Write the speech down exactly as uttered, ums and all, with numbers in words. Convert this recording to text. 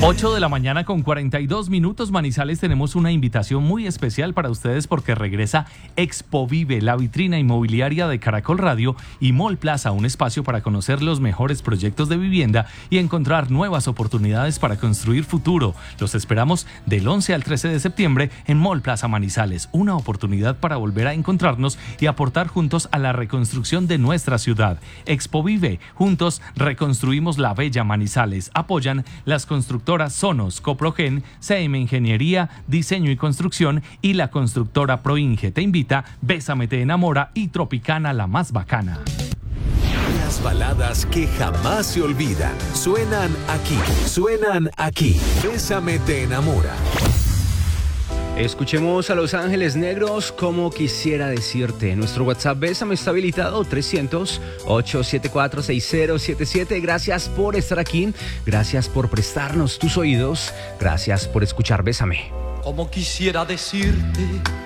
ocho de la mañana con cuarenta y dos minutos, Manizales, tenemos una invitación muy especial para ustedes porque regresa Expo Vive, la vitrina inmobiliaria de Caracol Radio y Mall Plaza, un espacio para conocer los mejores proyectos de vivienda y encontrar nuevas oportunidades para construir futuro. Los esperamos del once al trece de septiembre en Mall Plaza Manizales, una oportunidad para volver a encontrarnos y aportar juntos a la reconstrucción de nuestra ciudad. Expo Vive, juntos reconstruimos la bella Manizales. Apoyan las constructoras Sonos, Coprogen, C M Ingeniería, Diseño y Construcción y la constructora Proinge. Te invita Bésame te enamora y Tropicana la más bacana. Las baladas que jamás se olvidan suenan aquí, suenan aquí. Bésame te enamora. Escuchemos a Los Ángeles Negros, como quisiera decirte. Nuestro WhatsApp Bésame está habilitado trescientos, ochocientos setenta y cuatro, sesenta setenta y siete. Gracias por estar aquí, gracias por prestarnos tus oídos, gracias por escuchar Bésame. Como quisiera decirte